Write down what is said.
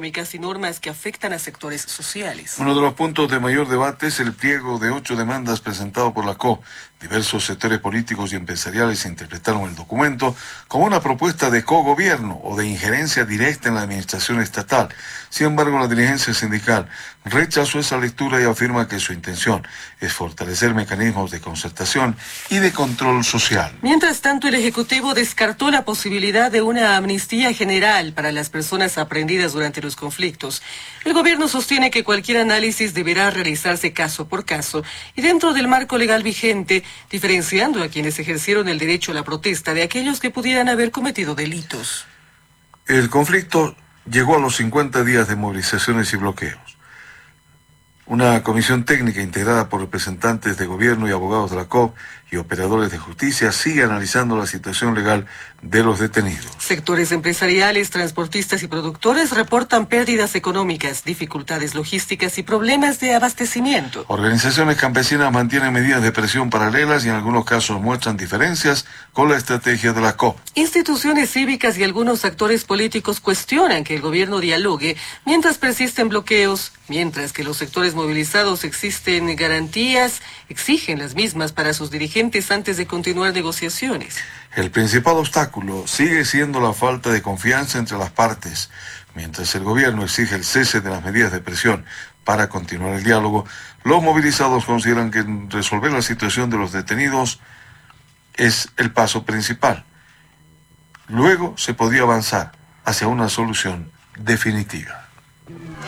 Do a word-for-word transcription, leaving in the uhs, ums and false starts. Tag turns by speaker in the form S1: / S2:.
S1: económicas y normas que afectan a sectores sociales.
S2: Uno de los puntos de mayor debate es el pliego de ocho demandas presentado por la C O P. Diversos sectores políticos y empresariales interpretaron el documento como una propuesta de cogobierno o de injerencia directa en la administración estatal. Sin embargo, la dirigencia sindical rechazó esa lectura y afirma que su intención es fortalecer mecanismos de concertación y de control social.
S1: Mientras tanto, el Ejecutivo descartó la posibilidad de una amnistía general para las personas aprehendidas durante los conflictos. El gobierno sostiene que cualquier análisis deberá realizarse caso por caso y dentro del marco legal vigente, diferenciando a quienes ejercieron el derecho a la protesta de aquellos que pudieran haber cometido delitos.
S2: El conflicto llegó a los cincuenta días de movilizaciones y bloqueos. Una comisión técnica integrada por representantes de gobierno y abogados de la C O P y operadores de justicia sigue analizando la situación legal de los detenidos.
S1: Sectores empresariales, transportistas y productores reportan pérdidas económicas, dificultades logísticas y problemas de abastecimiento.
S2: Organizaciones campesinas mantienen medidas de presión paralelas y en algunos casos muestran diferencias con la estrategia de la C O P.
S1: Instituciones cívicas y algunos actores políticos cuestionan que el gobierno dialogue mientras persisten bloqueos, mientras que los sectores movilizados existen garantías, exigen las mismas para sus dirigentes antes de continuar negociaciones.
S2: El principal obstáculo sigue siendo la falta de confianza entre las partes. Mientras el gobierno exige el cese de las medidas de presión para continuar el diálogo, los movilizados consideran que resolver la situación de los detenidos es el paso principal. Luego se podría avanzar hacia una solución definitiva.